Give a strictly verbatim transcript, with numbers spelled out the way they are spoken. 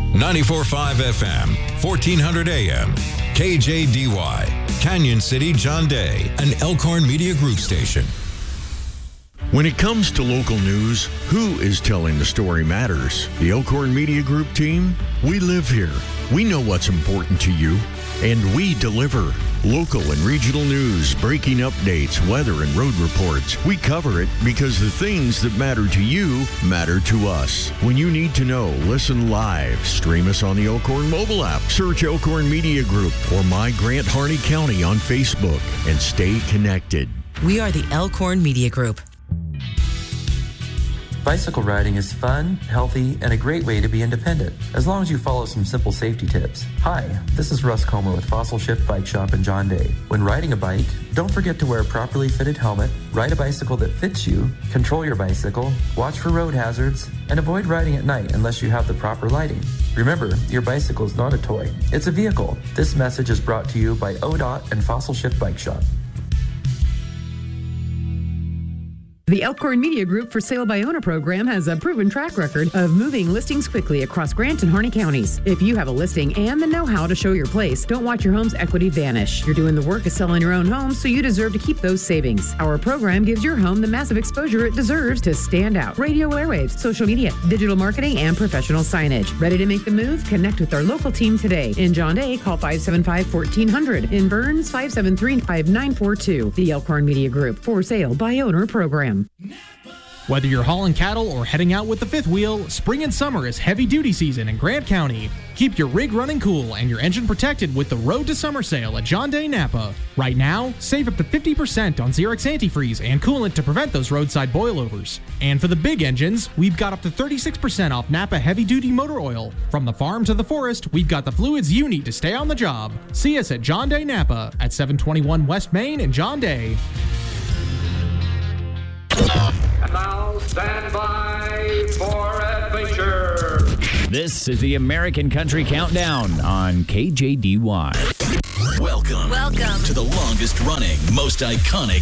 ninety-four point five F M, fourteen hundred A M, K J D Y, Canyon City, John Day, an Elkhorn Media Group station. When it comes to local news, who is telling the story matters? The Elkhorn Media Group team? We live here. We know what's important to you, and we deliver. Local and regional news, breaking updates, weather, and road reports. We cover it because the things that matter to you matter to us. When you need to know, listen live. Stream us on the Elkhorn mobile app. Search Elkhorn Media Group or My Grant Harney County on Facebook and stay connected. We are the Elkhorn Media Group. Bicycle riding is fun, healthy, and a great way to be independent, as long as you follow some simple safety tips. Hi, this is Russ Comer with Fossil Shift Bike Shop in John Day. When riding a bike, don't forget to wear a properly fitted helmet, ride a bicycle that fits you, control your bicycle, watch for road hazards, and avoid riding at night unless you have the proper lighting. Remember, your bicycle is not a toy, it's a vehicle. This message is brought to you by O D O T and Fossil Shift Bike Shop. The Elkhorn Media Group for Sale by Owner program has a proven track record of moving listings quickly across Grant and Harney counties. If you have a listing and the know-how to show your place, don't watch your home's equity vanish. You're doing the work of selling your own home, so you deserve to keep those savings. Our program gives your home the massive exposure it deserves to stand out. Radio airwaves, social media, digital marketing, and professional signage. Ready to make the move? Connect with our local team today. In John Day, call five seven five, fourteen hundred. In Burns, five seven three, five nine four two. The Elkhorn Media Group for Sale by Owner program. Whether you're hauling cattle or heading out with the fifth wheel, spring and summer is heavy-duty season in Grant County. Keep your rig running cool and your engine protected with the Road to Summer sale at John Day Napa. Right now, save up to fifty percent on Xerox antifreeze and coolant to prevent those roadside boilovers. And for the big engines, we've got up to thirty-six percent off Napa heavy-duty motor oil. From the farm to the forest, we've got the fluids you need to stay on the job. See us at John Day Napa at seven twenty-one West Main in John Day. And now stand by for adventure. This is the American Country Countdown on K J D Y. Welcome. Welcome to the longest running, most iconic